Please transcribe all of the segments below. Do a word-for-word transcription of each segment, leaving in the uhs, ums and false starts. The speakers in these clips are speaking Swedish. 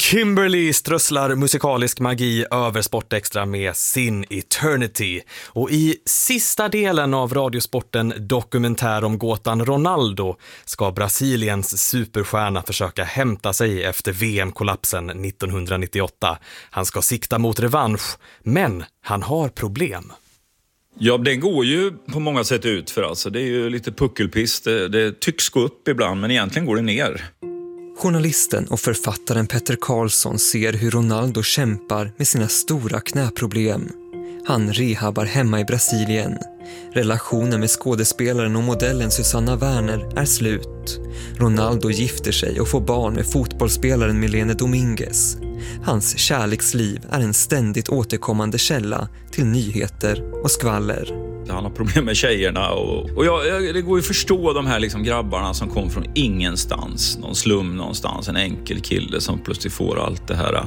Kimberly strösslar musikalisk magi över Sport Extra med sin Eternity. Och i sista delen av Radiosporten dokumentär om gåtan Ronaldo ska Brasiliens superstjärna försöka hämta sig efter V M-kollapsen nittonhundranittioåtta. Han ska sikta mot revansch, men han har problem. Ja, det går ju på många sätt ut för alltså. Det är ju lite puckelpiss. Det, det tycks gå upp ibland, men egentligen går det ner. Journalisten och författaren Petter Karlsson ser hur Ronaldo kämpar med sina stora knäproblem. Han rehabar hemma i Brasilien. Relationen med skådespelaren och modellen Susanna Werner är slut. Ronaldo gifter sig och får barn med fotbollsspelaren Milene Dominguez. Hans kärleksliv är en ständigt återkommande källa till nyheter och skvaller. Han har problem med tjejerna och, och jag, jag, det går ju att förstå de här liksom grabbarna som kom från ingenstans, någon slum någonstans, en enkel kille som plötsligt får allt det här.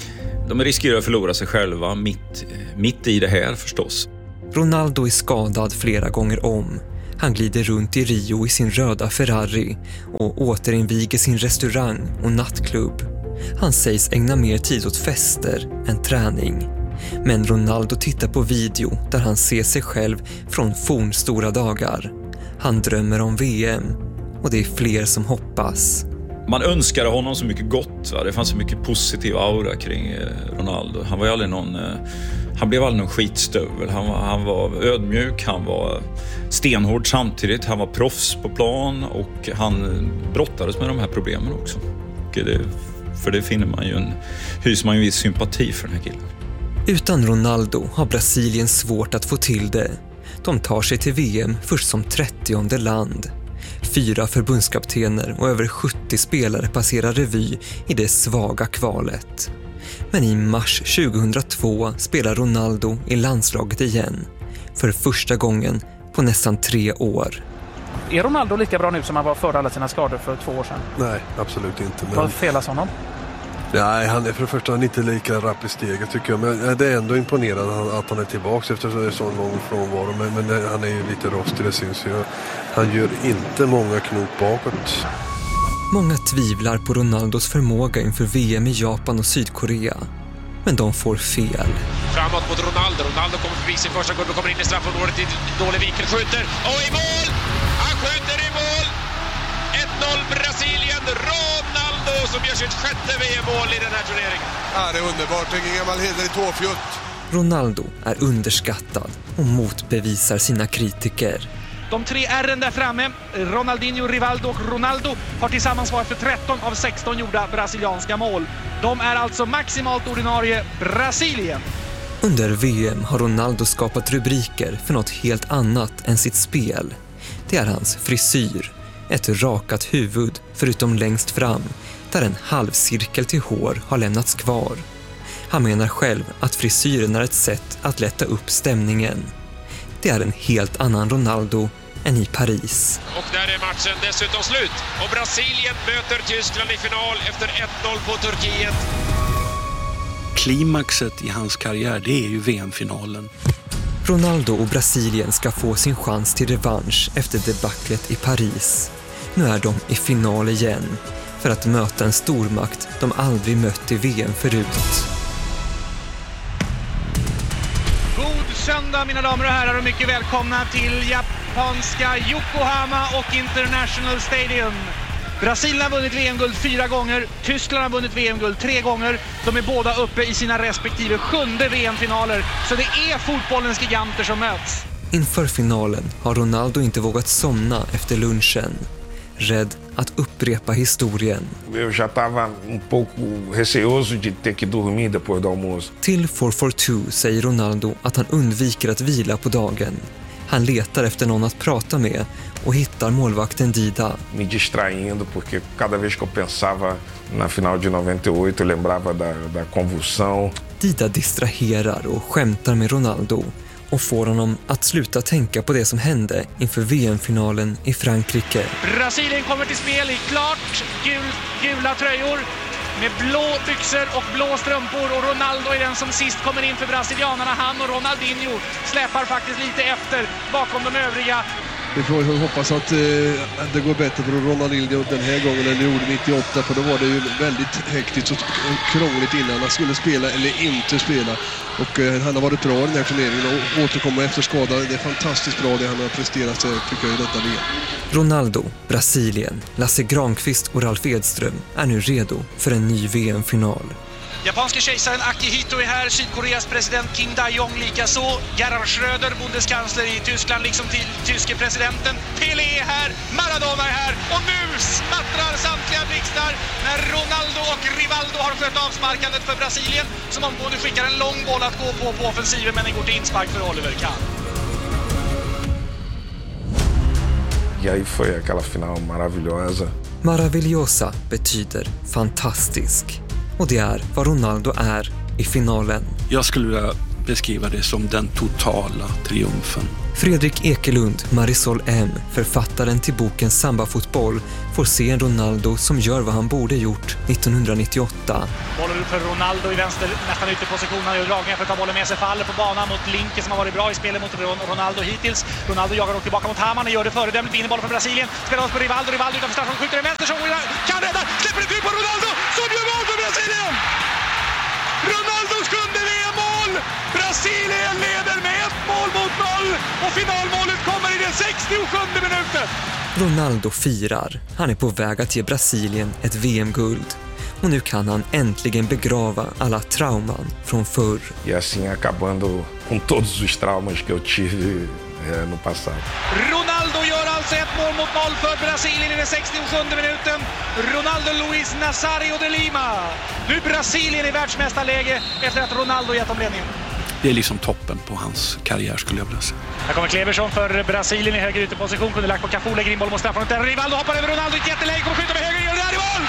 De riskerar att förlora sig själva mitt, mitt i det här förstås. Ronaldo är skadad flera gånger om. Han glider runt i Rio i sin röda Ferrari och återinviger sin restaurang och nattklubb. Han sägs ägna mer tid åt fester än träning. Men Ronaldo tittar på video där han ser sig själv från fornstora dagar. Han drömmer om V M och det är fler som hoppas. Man önskade honom så mycket gott. Va? Det fanns så mycket positiv aura kring Ronaldo. Han var ju aldrig någon, han blev aldrig någon skitstövel. Han var, han var ödmjuk, han var stenhård samtidigt. Han var proffs på plan och han brottades med de här problemen också. Och det, för det finner man ju en, hyser man ju en viss sympati för den här killen. Utan Ronaldo har Brasilien svårt att få till det. De tar sig till V M först som trettionde land. Fyra förbundskaptener och över sjuttio spelare passerar revy i det svaga kvalet. Men i mars tjugohundratvå spelar Ronaldo i landslaget igen. För första gången på nästan tre år. Är Ronaldo lika bra nu som han var före alla sina skador för två år sedan? Nej, absolut inte. Men... Vad felas honom? Nej, han är för det första inte lika rapp i steget tycker jag. Men det är ändå imponerande att han är tillbaka efter en sån lång frånvaro. Men, men han är ju lite rostig, det syns ju. Han gör inte många knop bakåt. Många tvivlar på Ronaldos förmåga inför V M i Japan och Sydkorea. Men de får fel. Framåt mot Ronaldo. Ronaldo kommer förbi sin första gubbe, kommer in i straffområdet i dålig vinkel, skjuter. Och i mål! Han skjuter i mål! ett noll Brasilien. Ronaldo som gör sitt sjätte V M-mål i den här turneringen. Ja, det är underbart. Det är en gammal hederlig tåfjutt. Ronaldo är underskattad och motbevisar sina kritiker. De tre R:en där framme, Ronaldinho, Rivaldo och Ronaldo, har tillsammans svarat för tretton av sexton gjorda brasilianska mål. De är alltså maximalt ordinarie Brasilien. Under V M har Ronaldo skapat rubriker för något helt annat än sitt spel. Det är hans frisyr. Ett rakat huvud förutom längst fram, där en halvcirkel till hår har lämnats kvar. Han menar själv att frisyren är ett sätt att lätta upp stämningen. Det är en helt annan Ronaldo än i Paris. Och där är matchen dessutom slut. Och Brasilien möter Tyskland i final efter ett noll på Turkiet. Klimaxet i hans karriär, det är ju V M-finalen. Ronaldo och Brasilien ska få sin chans till revansch efter debaclet i Paris. Nu är de i final igen för att möta en stormakt de aldrig mött i V M förut. God söndag mina damer och herrar och mycket välkomna till japanska Yokohama och International Stadium. Brasilien har vunnit V M-guld fyra gånger, Tyskland har vunnit V M-guld tre gånger. De är båda uppe i sina respektive sjunde V M-finaler, så det är fotbollens giganter som möts. Inför finalen har Ronaldo inte vågat somna efter lunchen. Rädd att upprepa historien. Jag já estava um pouco receoso de ter que dormir depois do almoço. Till four four two säger Ronaldo att han undviker att vila på dagen. Han letar efter någon att prata med och hittar målvakten Dida. Me distraindo porque cada vez que eu pensava na final de noventa e oito eu lembrava da da convulsão. Dida distraherar och skämtar med Ronaldo och får honom att sluta tänka på det som hände inför V M-finalen i Frankrike. Brasilien kommer till spel i klart gul, gula tröjor med blå byxor och blå strumpor, och Ronaldo är den som sist kommer in för brasilianerna. Han och Ronaldinho släpar faktiskt lite efter bakom de övriga. Vi får hoppas att eh, det går bättre för Ronaldinho den här gången än det gjorde nittioåtta, för då var det ju väldigt hektiskt och krångligt innan han skulle spela eller inte spela. Och eh, han har varit bra i den här turneringen och återkomma efter skada. Det är fantastiskt bra det han har presterat, tycker jag, i detta V M. Ronaldo, Brasilien, Lasse Granqvist och Ralf Edström är nu redo för en ny V M-final. Japanske kejsaren Akihito är här, Sydkoreas president Kim Dae-jong likaså, Gerhard Schröder, bundeskansler i Tyskland, liksom till tyske presidenten. Pelé är här, Maradona är här och nu smattrar samtliga blixtar när Ronaldo och Rivaldo har skött avsparkandet för Brasilien, som omgående skickar en lång boll att gå på på offensiven, men den går till inspark för Oliver Kahn. E aí foi aquela final maravilhosa. Maravilhosa betyder fantastisk. Och det är vad Ronaldo är i finalen. Jag skulle vilja beskriva det som den totala triumfen. Fredrik Ekelund, Marisol M, författaren till boken Samba-fotboll, får se en Ronaldo som gör vad han borde gjort nittonhundranittioåtta. Bollen ut för Ronaldo i vänster, nästan ute i position. Han gör dragningar för att ta bollen med sig, faller på banan mot Linke som har varit bra i spelet mot Ronaldo hittills. Ronaldo jagar och tillbaka mot Hamann och gör det föredömligt, vinner bollen för Brasilien. Spelar oss på Rivaldo, Rivaldo utanför straffen, skjuter en vänster som kan rädda, släpper det ut på Ronaldo som gör mål för Brasilien! Ronaldos sjunde V M-mål! Brasilien leder med ett mål mot noll och finalmålet kommer i den sextiosjunde minuten. Ronaldo firar. Han är på väg att ge Brasilien ett V M-guld. Och nu kan han äntligen begrava alla trauman från förr. E assim acabando com todos os traumas que eu tive eh, no passado. Ronaldo gör alltså ett mål mot noll för Brasilien i den sextiosjunde minuten. Ronaldo Luis Nazario de Lima. Nu Brasilien i världsmästarläge efter att Ronaldo gett dem ledningen. Det är liksom toppen på hans karriär, skulle jag vilja säga. Här kommer Kleversson för Brasilien i höger ytterposition. Kunde lagt på Cafu, lägger in boll mot straffområdet. Där Rivaldo hoppar över Ronaldo i ett jätteläge. Kommer skjuta med höger, gör det här i mål!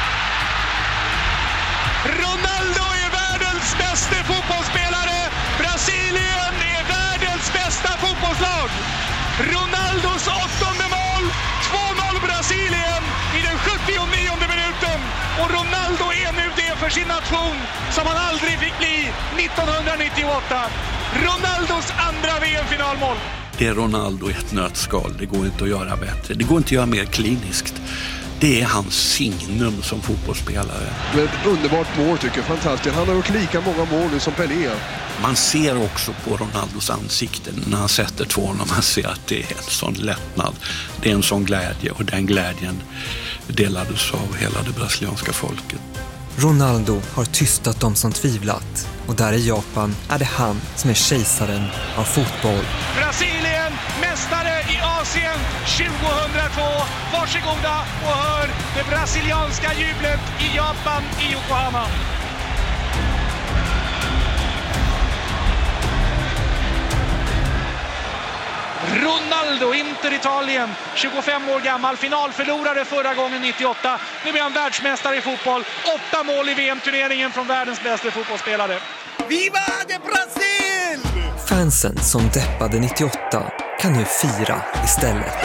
Ronaldo är världens bästa fotbollsspelare. Brasilien är världens bästa fotbollslag. Ronaldos åttonde mål. två noll Brasilien i den sjuttionionde minuten. Och Ronaldo är nu det för sin nation som han aldrig fick bli nittonhundranittioåtta. Ronaldos andra V M-finalmål. Det är Ronaldo i ett nötskal. Det går inte att göra bättre. Det går inte att göra mer kliniskt. Det är hans signum som fotbollsspelare. Det är ett underbart mål, tycker jag. Fantastiskt. Han har gjort lika många mål nu som Pelé. Man ser också på Ronaldos ansikte när han sätter två, när man ser att det är en sån lättnad. Det är en sån glädje, och den glädjen delades av hela det brasilianska folket. Ronaldo har tystat dem som tvivlat. Och där i Japan är det han som är kejsaren av fotboll. Brasilien, mästare i Asien tjugohundratvå. Varsågoda och hör det brasilianska jublet i Japan, i Yokohama. Ronaldo, Inter Italien, tjugofem år gammal, finalförlorade förra gången nittioåtta. Nu är han världsmästare i fotboll. Åtta mål i V M-turneringen från världens bästa fotbollsspelare. Viva de Brasil! Fansen som deppade nittioåtta kan nu fira istället.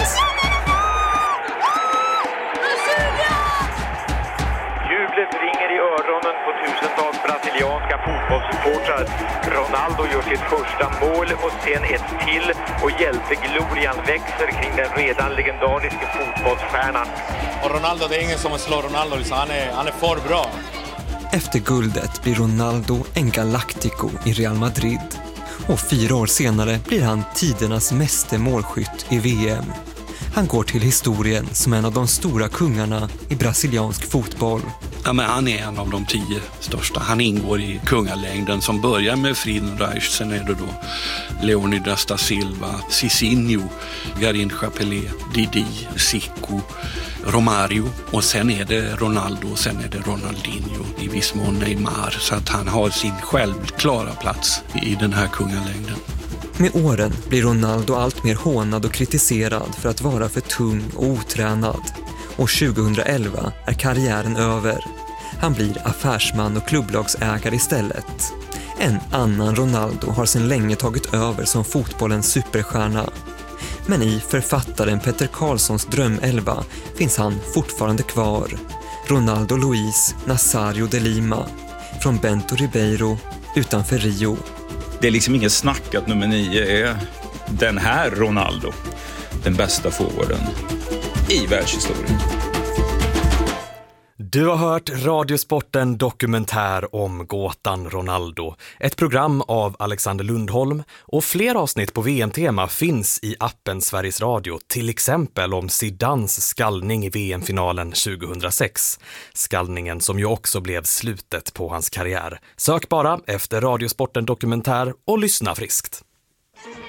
Jublet ringer i öronen på tusentals brasilianska fotbollssupportrar. Ronaldo gör sitt första mål och sen ett till, och hjälteglorian växer kring den redan legendariska fotbollsstjärnan. Och Ronaldo, det är ingen som slår Ronaldo, så han är, han är för bra. Efter guldet blir Ronaldo en galactico i Real Madrid. Och fyra år senare blir han tidernas meste målskytt i V M. Han går till historien som en av de stora kungarna i brasiliansk fotboll. Ja, men han är en av de tio största. Han ingår i kungalängden som börjar med Friedenreich. Sen är det då Leonidas da Silva, Cicinho, Garrincha Pelé, Didi, Zico, Romario. Och sen är det Ronaldo och sen är det Ronaldinho, i viss mån Neymar. Så att han har sin självklara plats i den här kungalängden. Med åren blir Ronaldo allt mer hånad och kritiserad för att vara för tung och otränad. Och tjugohundraelva är karriären över. Han blir affärsman och klubblagsägare istället. En annan Ronaldo har sedan länge tagit över som fotbollens superstjärna. Men i författaren Petter Karlssons drömelva finns han fortfarande kvar. Ronaldo Luis Nazario de Lima från Bento Ribeiro utanför Rio. Det är liksom inget snack att nummer nio är den här Ronaldo. den bästa forwarden i världshistorien. Du har hört Radiosporten dokumentär om gåtan Ronaldo. Ett program av Alexander Lundholm, och fler avsnitt på V M-tema finns i appen Sveriges Radio, till exempel om Zidans skallning i V M-finalen tjugohundrasex. Skallningen som ju också blev slutet på hans karriär. Sök bara efter Radiosporten dokumentär och lyssna friskt.